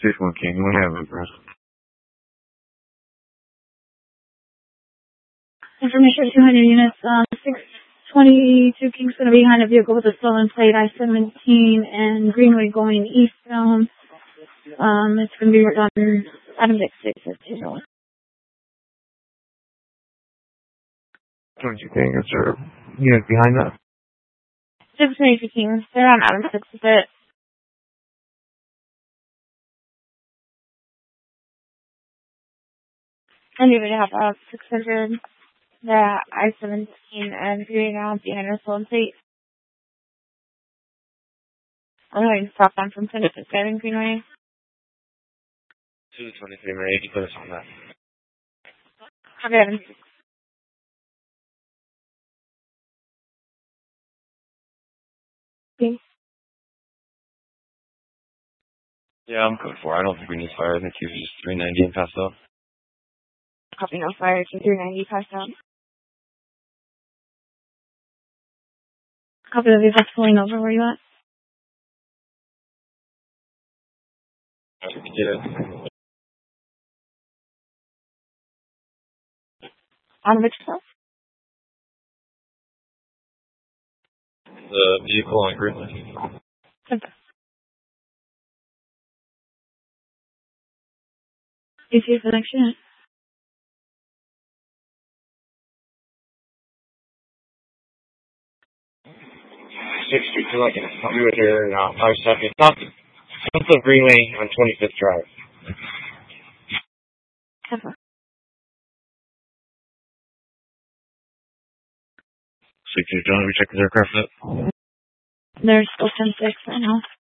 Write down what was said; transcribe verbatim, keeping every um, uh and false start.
six one King, what happened, bro? Information two hundred units, um, six twenty-two King's going to be behind a vehicle with a stolen plate, I seventeen, and Greenway going eastbound. Um, it's going to be on Adam Dick six fifteen. twenty-two King, is there units behind that? six twenty-two Kings, they're on Adam six a bit. And you would have uh, six hundred, the I seventeen, and three now behind our stolen plate. I'm going to stop them from twenty-six Seven Greenway. two twenty-three, man, you put us on that. Okay. Okay. Yeah, I'm code four. I don't think we need fire. I think he was just three ninety and passed out. Copy, no fire, three ninety, passed out. Copy, the vehicle's pulling over, where you at? Yeah. On which stuff? The vehicle on Greenway. Okay. You see the next unit? six Street, so like, I'll be with her in uh, five seconds. Not the, not the Greenway on twenty-fifth Drive. Okay. six Street, John, we check his aircraft up? There's still ten six right now.